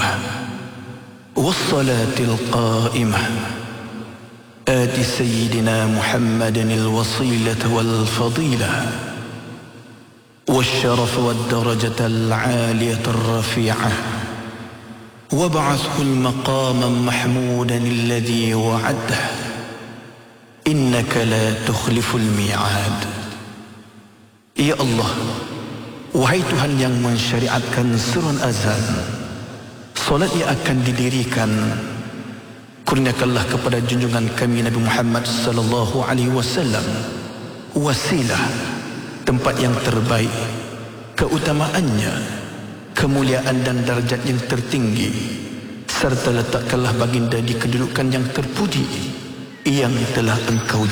الدائمة والصلاة القائمة آت سيدنا محمد الوسيلة والفضيلة والشرف والدرجة العالية الرفيعة وابعثه المقام محمودا الذي وعده إنك لا تخلف الميعاد. Ya Allah, wahai Tuhan yang mensyariatkan surun azan, solat yang akan didirikan, kurniakanlah kepada junjungan kami Nabi Muhammad sallallahu alaihi wasallam wasilah, tempat yang terbaik, keutamaannya, kemuliaan dan darjat yang tertinggi, serta letakkanlah baginda di kedudukan yang terpuji yang telah Engkau